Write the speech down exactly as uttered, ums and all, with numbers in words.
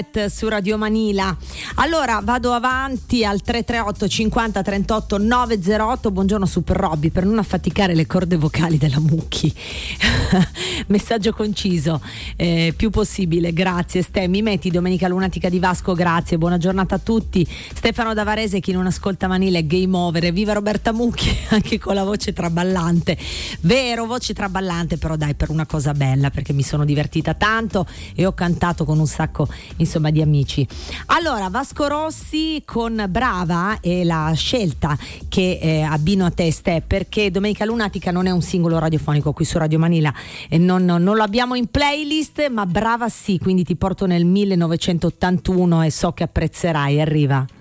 su Radio Manila. Allora vado avanti al tre tre otto cinquanta trentotto novecentootto. Buongiorno Super Robby, per non affaticare le corde vocali della Mucchi. Messaggio conciso, eh, più possibile, grazie Ste. Mi metti Domenica Lunatica di Vasco, grazie, buona giornata a tutti. Stefano da Varese, chi non ascolta Manila è game over. Viva Roberta Mucchi, anche con la voce traballante. Vero, voce traballante, però dai, per una cosa bella, perché mi sono divertita tanto e ho cantato con un sacco insomma di amici. Allora Vasco Rossi con Brava è la scelta che eh, abbino a te Ste, perché Domenica Lunatica non è un singolo radiofonico qui su Radio Manila e non, non, non lo abbiamo in playlist, ma Brava sì, quindi ti porto nel millenovecentottantuno e so che apprezzerai. Arriva.